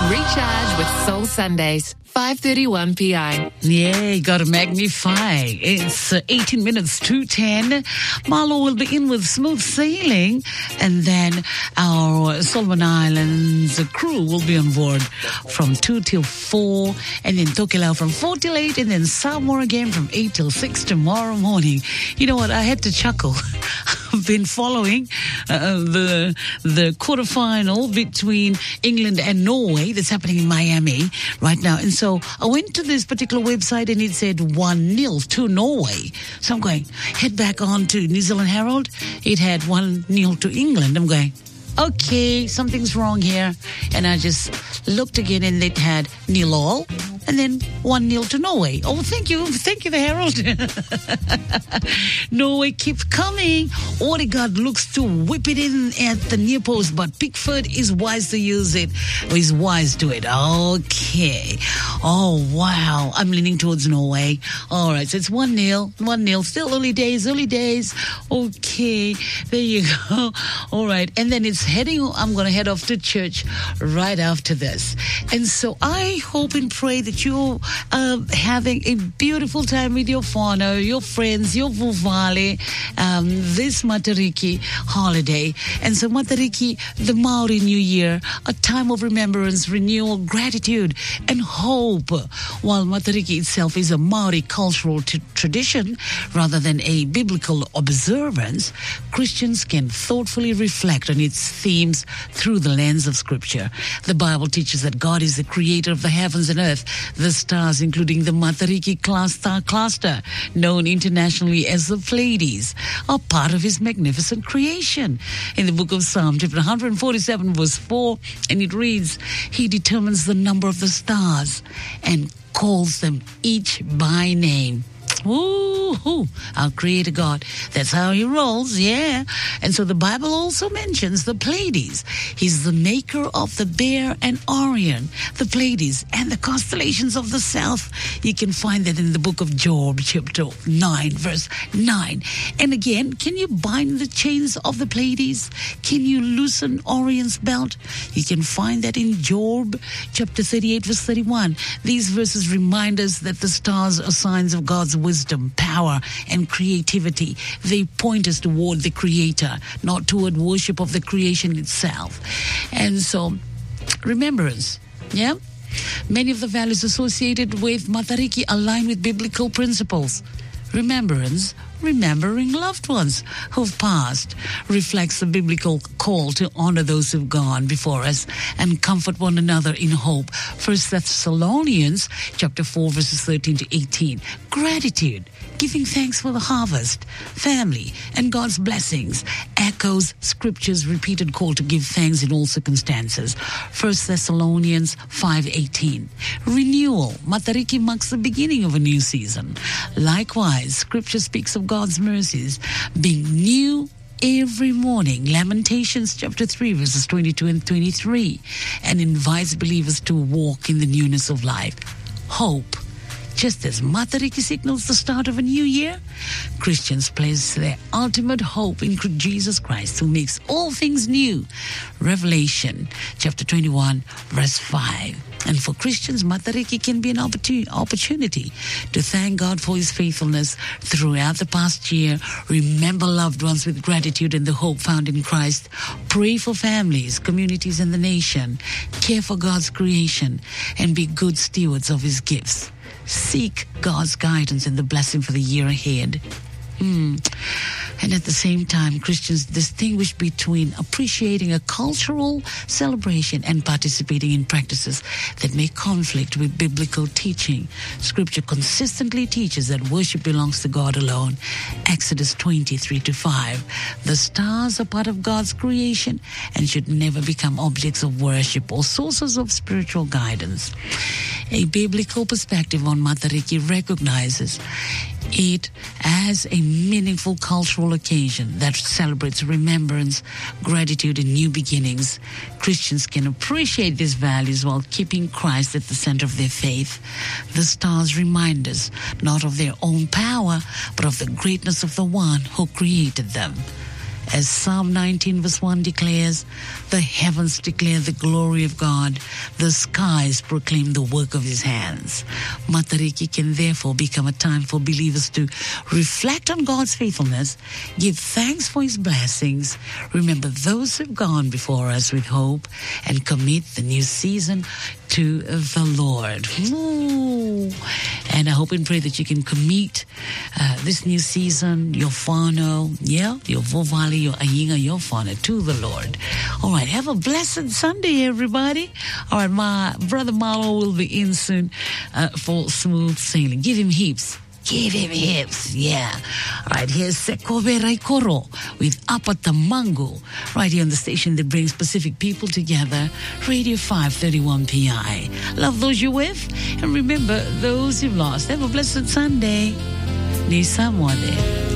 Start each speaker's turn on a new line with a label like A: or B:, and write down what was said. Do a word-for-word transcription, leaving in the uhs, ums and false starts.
A: Recharge with Soul Sundays, five thirty-one p m.
B: Yeah, got to magnify. It's uh, eighteen minutes to ten. Marlo will be in with Smooth Sailing, and then our Solomon Islands crew will be on board from two till four, and then Tokelau from four till eight, and then Samoa again from eight till six tomorrow morning. You know what? I had to chuckle. I've been following uh, the the quarterfinal between England and Norway that's happening in Miami right now. And so I went to this particular website and it said one nil to Norway. So I'm going, head back on to New Zealand Herald. It had one nil to England. I'm going, okay, something's wrong here. And I just looked again and it had nil all. And then one nil to Norway. Oh, thank you. Thank you, the Herald. Norway keeps coming. Odegaard looks to whip it in at the near post, but Pickford is wise to use it. Or he's wise to it. Okay. Oh, wow. I'm leaning towards Norway. All right. So it's one nil. one nil. Still early days. Early days. Okay. There you go. All right. And then it's heading, I'm going to head off to church right after this. And so I hope and pray that you're uh, having a beautiful time with your whānau, your friends, your vuvale, um, this Matariki holiday. And so Matariki, the Maori New Year, a time of remembrance, renewal, gratitude, and hope. While Matariki itself is a Maori cultural t- tradition rather than a biblical observance, Christians can thoughtfully reflect on its themes through the lens of Scripture. The Bible teaches that God is the creator of the heavens and earth. The stars, including the Matariki class star cluster, known internationally as the Pleiades, are part of his magnificent creation. In the book of Psalm, chapter one forty-seven, verse four, and it reads, He determines the number of the stars and calls them each by name. Woo-hoo, our creator God. That's how he rolls, yeah. And so the Bible also mentions the Pleiades. He's the maker of the Bear and Orion, the Pleiades, and the constellations of the south. You can find that in the book of Job, chapter nine, verse nine. And again, can you bind the chains of the Pleiades? Can you loosen Orion's belt? You can find that in Job, chapter thirty-eight, verse thirty-one. These verses remind us that the stars are signs of God's wisdom, power, and creativity. They point us toward the Creator, not toward worship of the creation itself. And so, remembrance, yeah? Many of the values associated with Matariki align with biblical principles. Remembrance, remembering loved ones who've passed, reflects the biblical call to honor those who've gone before us and comfort one another in hope. First Thessalonians chapter four, verses thirteen to eighteen. Gratitude, giving thanks for the harvest, family, and God's blessings, echoes Scripture's repeated call to give thanks in all circumstances. First Thessalonians five eighteen. Renewal, Matariki marks the beginning of a new season. Likewise, Scripture speaks of God's mercies being new every morning. Lamentations chapter three, verses twenty-two and twenty-three, and invites believers to walk in the newness of life. Hope. Just as Matariki signals the start of a new year, Christians place their ultimate hope in Jesus Christ, who makes all things new. Revelation chapter twenty-one, verse five. And for Christians, Matariki can be an opportunity to thank God for his faithfulness throughout the past year, remember loved ones with gratitude and the hope found in Christ, pray for families, communities, and the nation, care for God's creation, and be good stewards of his gifts. Seek God's guidance and the blessing for the year ahead. Mm. And at the same time, Christians distinguish between appreciating a cultural celebration and participating in practices that may conflict with biblical teaching. Scripture consistently teaches that worship belongs to God alone. Exodus twenty-three to five. The stars are part of God's creation and should never become objects of worship or sources of spiritual guidance. A biblical perspective on Matariki recognizes it as a meaningful cultural occasion that celebrates remembrance, gratitude, and new beginnings. Christians can appreciate these values while keeping Christ at the center of their faith. The stars remind us not of their own power, but of the greatness of the one who created them. As Psalm nineteen verse one declares, the heavens declare the glory of God. The skies proclaim the work of his hands. Matariki can therefore become a time for believers to reflect on God's faithfulness, give thanks for his blessings, remember those who've gone before us with hope, and commit the new season to the Lord. Ooh. And I hope and pray that you can commit uh, this new season, your whānau, yeah, your vovali, your ainga, your whānau to the Lord. All right, have a blessed Sunday, everybody. All right, my brother Marlo will be in soon uh, for smooth sailing. Give him heaps. Give him hips, yeah. All right, here's Sekove Raikoro with Apatamango, right here on the station that brings Pacific people together, Radio five thirty-one P I. Love those you're with, and remember those you've lost. Have a blessed Sunday. Ni Samoane.